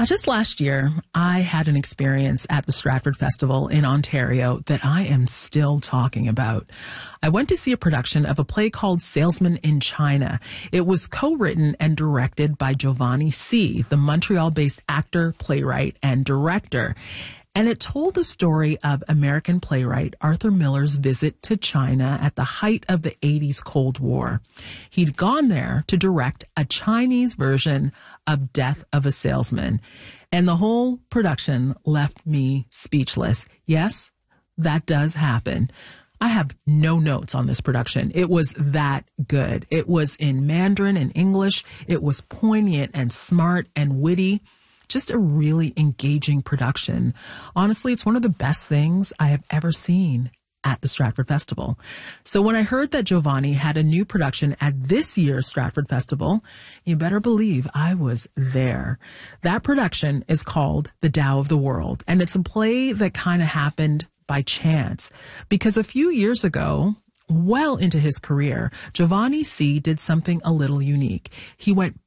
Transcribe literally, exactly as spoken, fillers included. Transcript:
just last year, I had an experience at the Stratford Festival in Ontario that I am still talking about. I went to see a production of a play called Salesman in China. It was co-written and directed by Giovanni C., the Montreal-based actor, playwright, and director. And it told the story of American playwright Arthur Miller's visit to China at the height of the eighties Cold War. He'd gone there to direct a Chinese version of Death of a Salesman. And the whole production left me speechless. Yes, that does happen. I have no notes on this production. It was that good. It was in Mandarin and English. It was poignant and smart and witty. Just a really engaging production. Honestly, it's one of the best things I have ever seen at the Stratford Festival. So when I heard that Giovanni had a new production at this year's Stratford Festival, you better believe I was there. That production is called The Tao of the World, and it's a play that kind of happened by chance because a few years ago, well into his career, Giovanni C. did something a little unique. He went